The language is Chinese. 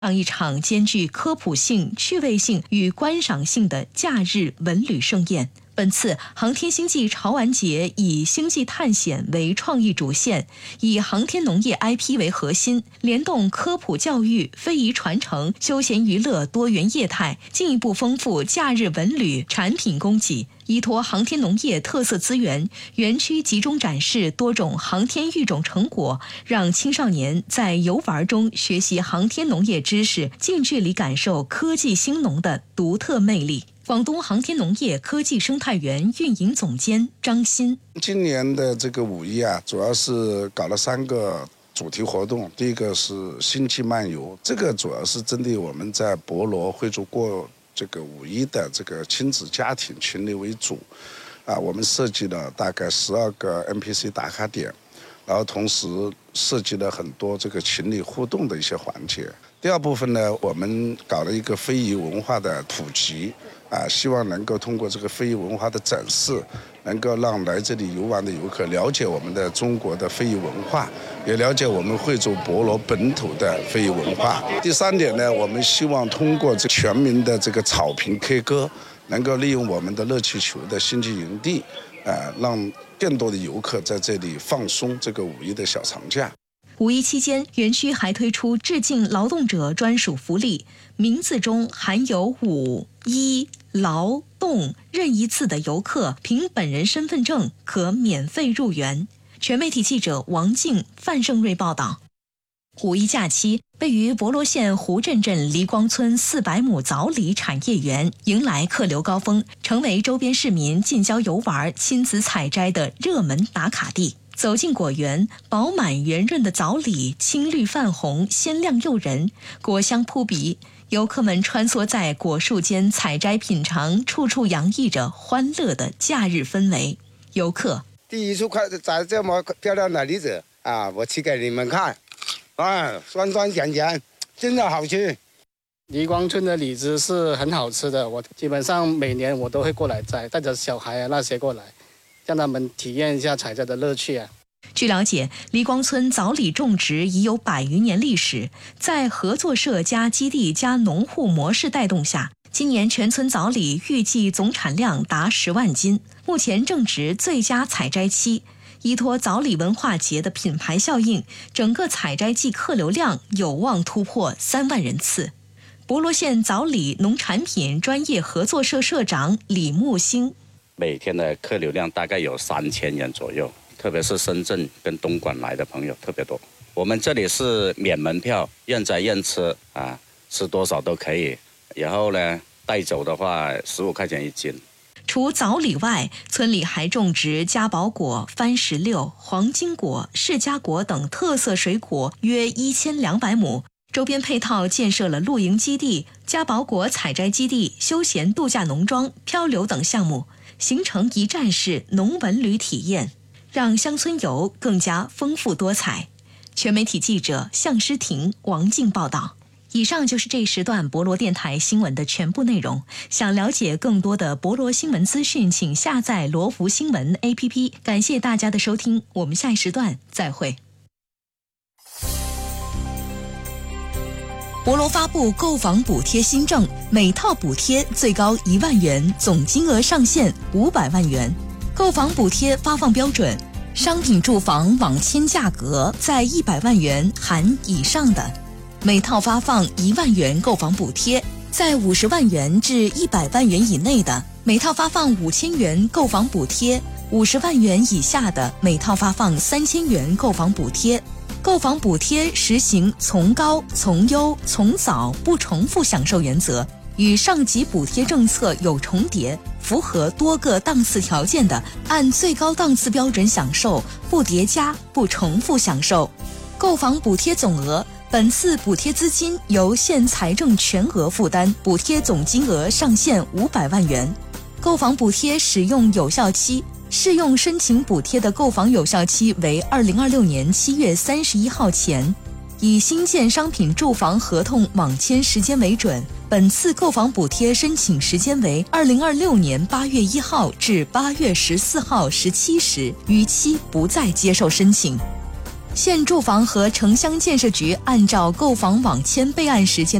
让一场兼具科普性、趣味性与观赏性的假日文旅盛宴。本次航天星际潮玩节以星际探险为创意主线，以航天农业 IP 为核心，联动科普教育、非遗传承、休闲娱乐多元业态，进一步丰富假日文旅产品供给。依托航天农业特色资源，园区集中展示多种航天育种成果，让青少年在游玩中学习航天农业知识，近距离感受科技兴农的独特魅力。广东航天农业科技生态园运营总监张鑫： 今年的这个五一主要是搞了3个主题活动。第一个是星际漫游，这个主要是针对我们在博罗会做过这个五一的这个亲子家庭群里为主，我们设计了大概12个 NPC 打卡点，然后同时设计了很多这个群里互动的一些环节。第二部分呢，我们搞了一个非遗文化的普及，希望能够通过这个非遗文化的展示，能够让来这里游玩的游客了解我们的中国的非遗文化，也了解我们惠州博罗本土的非遗文化。第3点呢，我们希望通过这全民的这个草坪 K 歌，能够利用我们的热气球的星际营地，让更多的游客在这里放松这个五一的小长假。 五一期间，园区还推出致敬劳动者专属福利，名字中含有五一劳动任一字的游客，凭本人身份证可免费入园。全媒体记者王静、范胜瑞报道。五一假期，位于博罗县湖镇镇黎光村400亩枣李产业园迎来客流高峰，成为周边市民近郊游玩、亲子采摘的热门打卡地。走进果园，饱满圆润的枣李青绿泛红，鲜亮诱人，果香扑鼻。游客们穿梭在果树间采摘品尝，处处洋溢着欢乐的假日氛围。游客： 第一次看摘这么漂亮的李子我吃给你们看，酸酸甜甜，真的好吃。 黎光村的李子是很好吃的，我基本上每年我都会过来摘，带着小孩那些过来，让他们体验一下采摘的乐趣。 据了解，黎光村枣李种植已有100余年历史，在合作社加基地加农户模式带动下，今年全村枣李预计总产量达10万斤，目前正值最佳采摘期。依托枣李文化节的品牌效应，整个采摘季客流量有望突破3万人次。博罗县枣李农产品专业合作社社长李木星： 每天的客流量大概有3000人左右，特别是深圳跟东莞来的朋友特别多。我们这里是免门票，愿摘愿吃吃多少都可以。然后呢，带走的话15块钱1斤。 除枣李外，村里还种植嘉宝果、番石榴、黄金果、释迦果等特色水果约1200亩。周边配套建设了露营基地、嘉宝果采摘基地、休闲度假农庄、漂流等项目，形成一站式农文旅体验，让乡村游更加丰富多彩。全媒体记者向诗婷、王静报道。以上就是这一时段博罗电台新闻的全部内容。想了解更多的博罗新闻资讯，请下载罗福新闻 APP。感谢大家的收听，我们下一时段再会。博罗发布购房补贴新政，每套补贴最高1万元，总金额上限500万元。购房补贴发放标准：商品住房网签价格在100万元含以上的，每套发放1万元购房补贴；在50万元至100万元以内的，每套发放5000元购房补贴；50万元以下的，每套发放3000元购房补贴。购房补贴实行从高、从优、从早不重复享受原则，与上级补贴政策有重叠，符合多个档次条件的，按最高档次标准享受，不叠加、不重复享受。购房补贴总额，本次补贴资金由县财政全额负担，补贴总金额上限500万元。购房补贴使用有效期，适用申请补贴的购房有效期为2026年7月31号前，以新建商品住房合同网签时间为准。本次购房补贴申请时间为2026年8月1号至8月14号17时，逾期不再接受申请。 县住房和城乡建设局按照购房网签备案时间